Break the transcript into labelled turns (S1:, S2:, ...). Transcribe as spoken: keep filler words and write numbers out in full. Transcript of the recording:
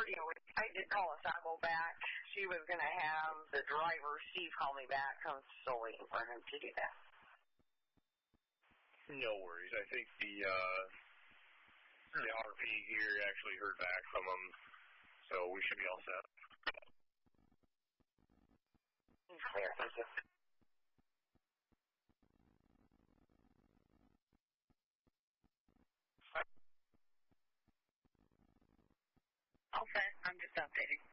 S1: Claudia was, I did call a Sago back. She was going to have the driver, Steve, call me back. I'm still waiting for him to do that.
S2: No worries. I think the, uh, the R P here actually heard back from them, so we should be all set.
S1: Clear, thank you.
S3: Okay, I'm just updating.